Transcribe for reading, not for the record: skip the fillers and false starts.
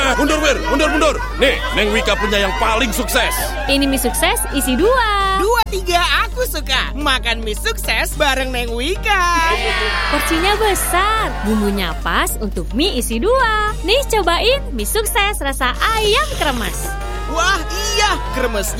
Mundur. Nih, Neng Wika punya yang paling sukses. Ini mie sukses isi 2. 2, 3, aku suka. Makan mie sukses bareng Neng Wika. Porsinya besar, bumbunya pas untuk mie isi 2. Nih cobain mie sukses rasa ayam kremes. Wah iya, kremesnya